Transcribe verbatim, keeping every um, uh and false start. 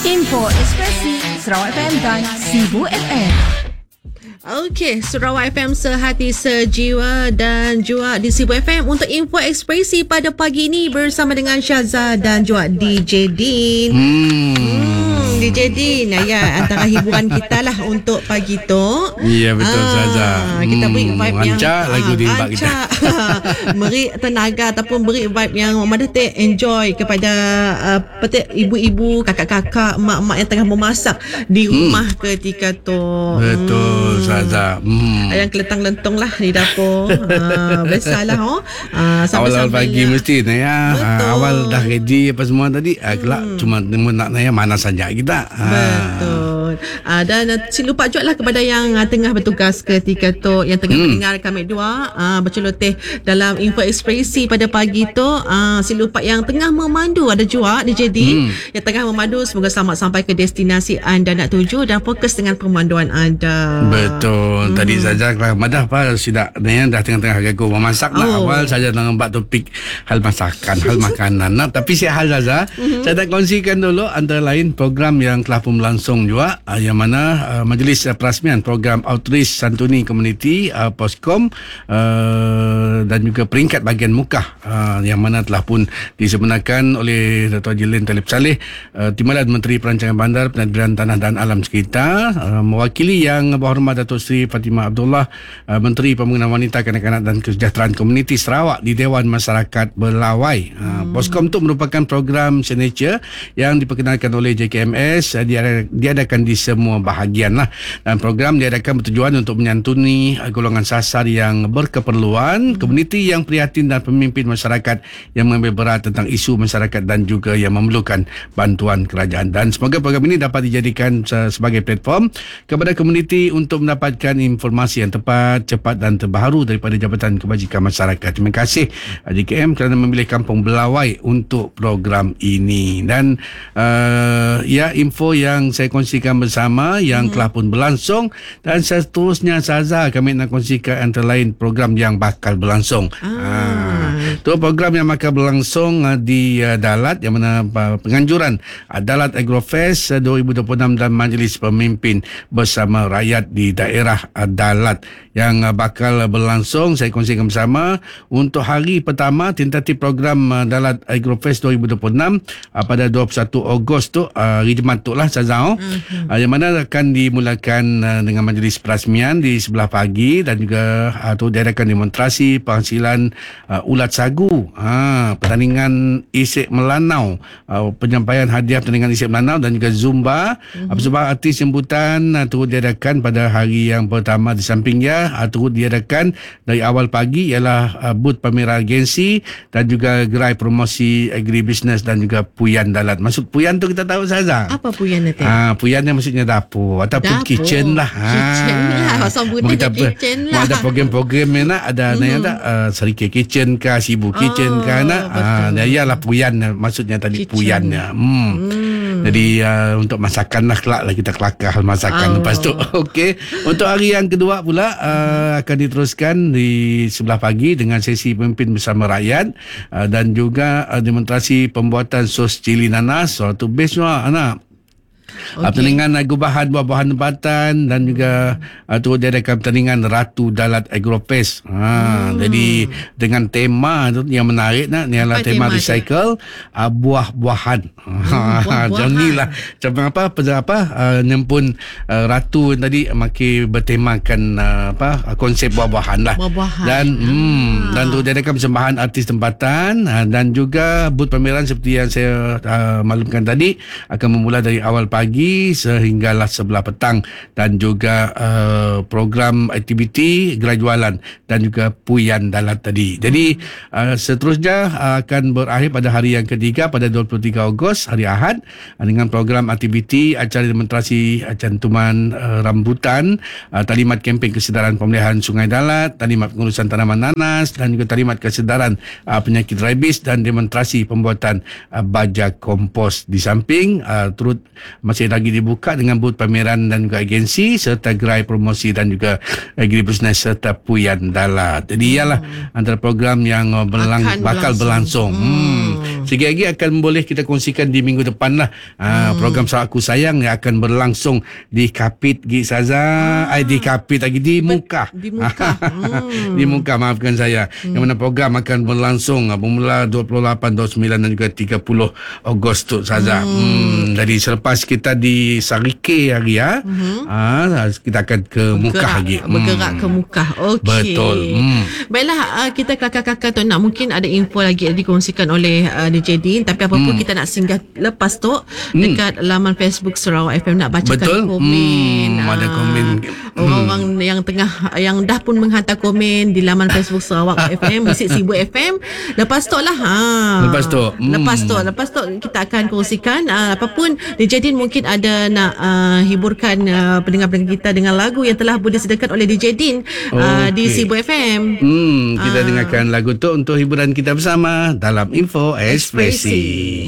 Info Ekspresi Sarawak F M dan Sibu F M. Okey, Sarawak F M sehati sejiwa dan juga di Sibu F M untuk info ekspresi pada pagi ini bersama dengan Syaza dan juga D J Din. Hmm. hmm D J Din, ya, antara hiburan kita lah untuk pagi tu. Ya, betul ah, Syaza. Kita beri vibe hmm, yang rancak lagu di tempat kita. Beri tenaga ataupun beri vibe yang memadati, enjoy kepada uh, petik ibu-ibu, kakak-kakak, mak-mak yang tengah memasak di rumah hmm. ketika tu. Betul. Hmm. Saza. Hmm. Yang keletang-lentong lah di dapur. uh, Biasalah oh. uh, Awal-awal pagi ya. Mesti Naya uh, awal dah ready apa semua tadi uh, kelak hmm. cuma nak Naya mana saja kita. Betul. uh, Dan uh, silupa juga lah kepada yang uh, tengah bertugas ketika tu, yang tengah hmm. mendengar kami dua uh, berceloteh dalam info ekspresi pada pagi tu. uh, Silupa yang tengah memandu ada juga D J D hmm. yang tengah memandu. Semoga selamat sampai ke destinasi anda nak tuju dan fokus dengan pemanduan anda. Betul. Betul. Tadi hmm. saja madah apa sudah Naya dah tengah-tengah gagu memasak lah. Oh. Awal saja nak buat topik hal masakan, hal makanan. Nah, tapi si hal saja mm-hmm. saya nak kongsikan dulu antara lain program yang telah pun berlangsung juga, uh, yang mana uh, Majlis uh, Perasmian Program Outreach Santuni Komuniti uh, Poskom uh, dan juga peringkat bahagian Mukah uh, yang mana telah pun disebenarkan oleh Dato' Haji Lin Talib Saleh, uh, Timbalan Menteri Perancangan Bandar, Penadbiran Tanah dan Alam Sekitar, uh, mewakili yang berhormat Dato' Sri Fatimah Abdullah, uh, Menteri Pembangunan Wanita, Kanak-kanak dan Kesejahteraan Komuniti Sarawak di Dewan Masyarakat Belawai. Uh, hmm. Poskom itu merupakan program signature yang diperkenalkan oleh J K M S, uh, diadakan di semua bahagian lah. Dan program diadakan bertujuan untuk menyantuni uh, golongan sasar yang berkeperluan, hmm. komuniti yang prihatin dan pemimpin masyarakat yang mengambil berat tentang isu masyarakat dan juga yang memerlukan bantuan kerajaan. Dan semoga program ini dapat dijadikan uh, sebagai platform kepada komuniti untuk mendapatkan informasi yang tepat, cepat dan terbaru daripada Jabatan Kebajikan Masyarakat. Terima kasih J K M kerana memilih Kampung Belawai untuk program ini. Dan uh, ya, info yang saya kongsikan bersama yang hmm. telah pun berlangsung, dan seterusnya Saza kami nak kongsikan antara lain program yang bakal berlangsung. Ah. Itu program yang bakal berlangsung uh, di uh, Dalat, yang mana uh, penganjuran uh, Dalat Agrofest uh, dua ribu dua puluh enam dan Majlis Pemimpin Bersama Rakyat di daerah Dalat yang bakal berlangsung. Saya kongsikan bersama untuk hari pertama tentatif program Dalat Agrofest dua ribu dua puluh enam pada dua puluh satu Ogos tu, hari Jumaat tu lah Sazao, mm-hmm. yang mana akan dimulakan dengan majlis perasmian di sebelah pagi, dan juga tu diadakan demonstrasi penghasilan uh, ulat sagu, ha, pertandingan isik melanau, uh, penyampaian hadiah pertandingan isik melanau dan juga zumba, mm-hmm. bersama artis jemputan uh, tu diadakan pada hari yang pertama. Di sampingnya uh, turut diadakan dari awal pagi ialah uh, booth pameran agensi dan juga gerai promosi agribisnes dan juga puyan Dalat. Maksud puyan tu kita tahu Saza. Apa puyan nanti? Ah, puyan yang maksudnya dapur ataupun dapur. Kitchen lah. Kitchen ha. lah. Asal benda kitchen lah. Ada program-program yang nak ada hmm. yang ada uh, Serikit Kitchen ke Sibu Kitchen oh, ke nak. Ah, uh, ialah puyan maksudnya tadi kitchen. Puyannya. Hmm. hmm. Jadi uh, untuk masakan lah kelak lah kita kelakar hal masakan oh. lepas tu. Okey. Untuk hari yang kedua pula uh, akan diteruskan di sebelah pagi dengan sesi pemimpin bersama rakyat uh, dan juga uh, demonstrasi pembuatan sos cili nanas. Suatu best lah anak. Okay. Pertandingan gubahan buah-buahan tempatan dan juga uh, tu dia ada pertandingan Ratu Dalat Agrofest. Ha, hmm. Jadi dengan tema tu yang menarik nak, ni adalah tema, tema recycle uh, buah-buahan. Hmm, buah-buahan. Jadi lah macam apa apa uh, nyempun uh, Ratu tadi maki bertemakan uh, apa konsep buah-buahan lah. Buah-buahan. Dan hmm, dan tu dia ada persembahan artis tempatan uh, dan juga booth pameran seperti yang saya uh, maklumkan tadi akan memula dari awal pagi pagi sehinggalah sebelah petang, dan juga uh, program aktiviti gerai jualan dan juga puyan Dalat tadi. Jadi uh, seterusnya uh, akan berakhir pada hari yang ketiga pada dua puluh tiga Ogos hari Ahad uh, dengan program aktiviti acara demonstrasi uh, cantuman uh, rambutan, uh, talimat kempen kesedaran pemeliharaan Sungai Dalat, talimat pengurusan tanaman nanas dan juga talimat kesedaran uh, penyakit rabies dan demonstrasi pembuatan uh, baja kompos. Di samping uh, turut masih lagi dibuka dengan booth pameran dan juga agensi serta gerai promosi dan juga agribisnes serta puyan Dalat. Jadi ialah hmm. antara program yang berlang, bakal berlangsung. Hmm. Hmm. Sikit lagi akan boleh kita kongsikan di minggu depan lah. Uh, hmm. Program Saat Aku Sayang yang akan berlangsung di Kapit Gigi Saza. Ah. Ay, di Kapit lagi di Muka. Di Muka. hmm. Di Muka, maafkan saya. Hmm. Yang mana program akan berlangsung bermula dua puluh lapan, dua puluh sembilan dan juga tiga puluh Ogos tu Saza. Hmm. hmm. Jadi selepas kita di Sarike hari ya, hmm. uh, kita akan ke Muka lagi. Bergerak hmm. ke Muka. Okey. Betul. Hmm. Baiklah, uh, kita kelakar-kelakar tu nak mungkin ada info lagi yang dikongsikan oleh uh, D J Din, tapi apa pun hmm. kita nak singgah lepas tu hmm. dekat laman Facebook Sarawak F M nak bacakan Betul. komen. Hmm. Ada komen. Orang-orang hmm. yang tengah yang dah pun menghantar komen di laman Facebook Sarawak F M, Musik Sibu F M. Lepas tu lah. Ha. Lepas tu. Hmm. Lepas tu, lepas tu kita akan kongsikan uh, apapun D J Din mungkin ada nak uh, hiburkan uh, pendengar-pendengar kita dengan lagu yang telah disediakan oleh D J Din uh, okay. di Sibu F M. Hmm, kita uh. dengarkan lagu tu untuk hiburan kita bersama dalam Info Ekspresi.